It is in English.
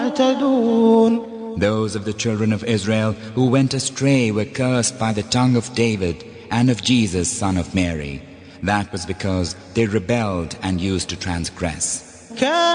يعتدون. Those of the children of Israel who went astray were cursed by the tongue of David and of Jesus, son of Mary. That was because they rebelled and used to transgress.